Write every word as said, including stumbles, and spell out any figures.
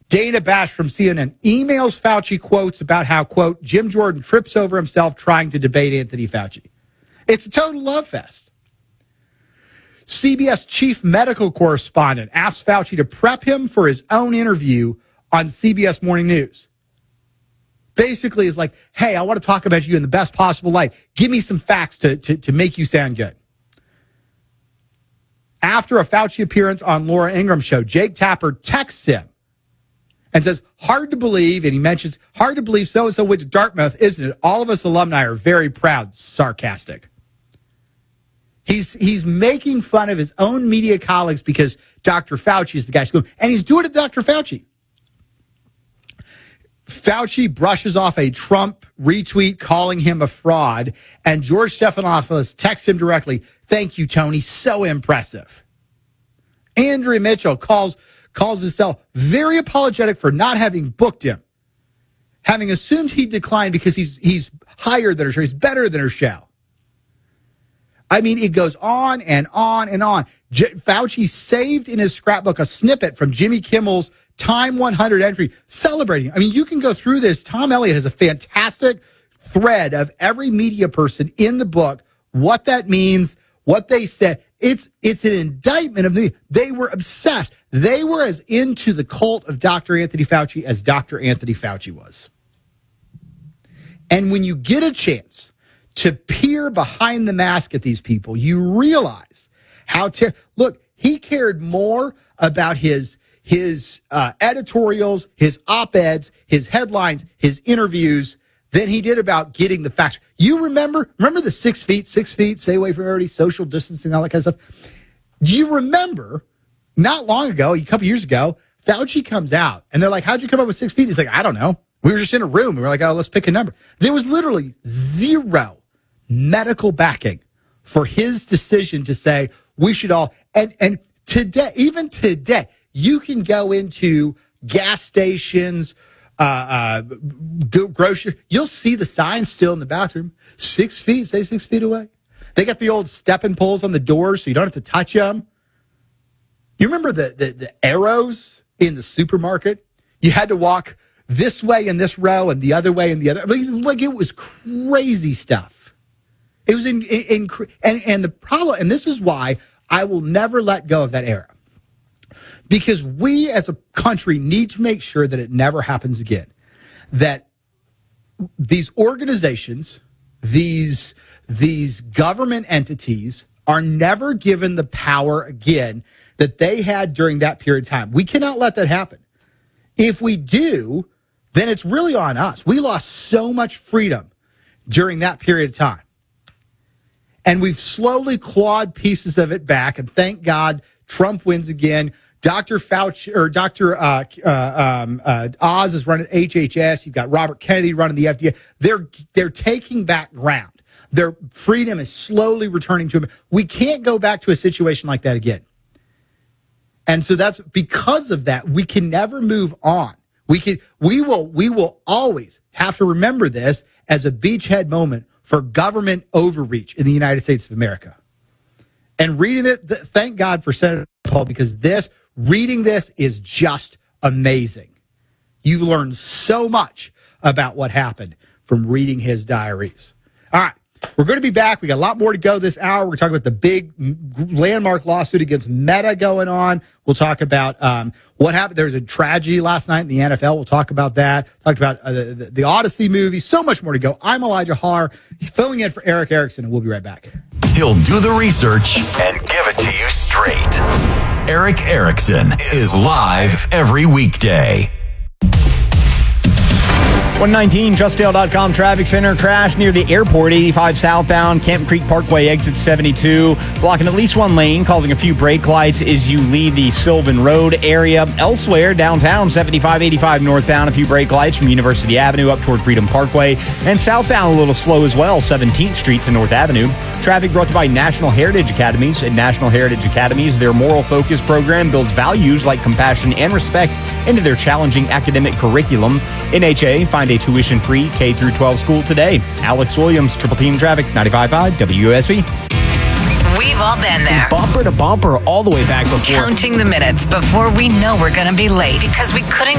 Dana Bash from C N N emails Fauci quotes about how, quote, Jim Jordan trips over himself trying to debate Anthony Fauci. It's a total love fest. C B S chief medical correspondent asked Fauci to prep him for his own interview on C B S Morning News. Basically is like, hey, I want to talk about you in the best possible light. Give me some facts to, to, to make you sound good. After a Fauci appearance on Laura Ingraham's show, Jake Tapper texts him and says, hard to believe, and he mentions, hard to believe so-and-so went to Dartmouth, isn't it? All of us alumni are very proud, sarcastic. He's he's making fun of his own media colleagues because Doctor Fauci is the guy school, and he's doing it to Doctor Fauci. Fauci brushes off a Trump retweet calling him a fraud, and George Stephanopoulos texts him directly, thank you, Tony, so impressive. Andrea Mitchell calls calls himself very apologetic for not having booked him, having assumed he declined because he's he's higher than her show, he's better than her show. I mean, it goes on and on and on. J- Fauci saved in his scrapbook a snippet from Jimmy Kimmel's Time one hundred entry celebrating. I mean, you can go through this. Tom Elliott has a fantastic thread of every media person in the book, what that means, what they said. It's it's an indictment of the, they were obsessed. They were as into the cult of Doctor Anthony Fauci as Doctor Anthony Fauci was. And when you get a chance to peer behind the mask at these people, you realize how ter- look, he cared more about his his uh, editorials, his op-eds, his headlines, his interviews than he did about getting the facts. You remember, remember the six feet, six feet, stay away from everybody, social distancing, all that kind of stuff. Do you remember not long ago, a couple years ago, Fauci comes out and they're like, how'd you come up with six feet? He's like, I don't know. We were just in a room. We were like, oh, let's pick a number. There was literally zero medical backing for his decision to say we should all, and, and today, even today, you can go into gas stations, uh, uh, grocery. You'll see the signs still in the bathroom. Six feet, stay six feet away. They got the old stepping poles on the doors so you don't have to touch them. You remember the, the, the arrows in the supermarket? You had to walk this way in this row and the other way in the other. I mean, like, it was crazy stuff. It was in, in, in and, and the problem, and this is why I will never let go of that era. Because we as a country need to make sure that it never happens again. That these organizations, these, these government entities are never given the power again that they had during that period of time. We cannot let that happen. If we do, then it's really on us. We lost so much freedom during that period of time. And we've slowly clawed pieces of it back. And thank God Trump wins again. Doctor Fauci or Doctor Uh, uh, um, uh, Oz is running H H S. You've got Robert Kennedy running the F D A. They're they're taking back ground. Their freedom is slowly returning to them. We can't go back to a situation like that again. And so that's because of that. We can never move on. We can we will we will always have to remember this as a beachhead moment for government overreach in the United States of America. And reading it, thank God for Senator Paul, because this. Reading this is just amazing. You learn so much about what happened from reading his diaries. All right, we're going to be back. We got a lot more to go this hour. We're talking about the big landmark lawsuit against Meta going on. We'll talk about um, what happened. There was a tragedy last night in the N F L. We'll talk about that. Talked about uh, the, the, the Odyssey movie. So much more to go. I'm Elijah Har, filling in for Eric Erickson, and we'll be right back. He'll do the research and give it to you straight. Eric Erickson is live every weekday. one nineteen, just dale dot com traffic center. Crash near the airport, eighty-five southbound, Camp Creek Parkway, exit seventy-two. Blocking at least one lane, causing a few brake lights as you leave the Sylvan Road area. Elsewhere, downtown, seventy-five eighty-five northbound, a few brake lights from University Avenue up toward Freedom Parkway. And southbound, a little slow as well, seventeenth Street to North Avenue. Traffic brought to you by National Heritage Academies. At National Heritage Academies, their moral focus program builds values like compassion and respect into their challenging academic curriculum. N H A, find a tuition-free K through twelve school today. Alex Williams, Triple Team Traffic, ninety-five point five W U S V. We've all been there. Bumper to bumper all the way back before. Counting the minutes before we know we're going to be late because we couldn't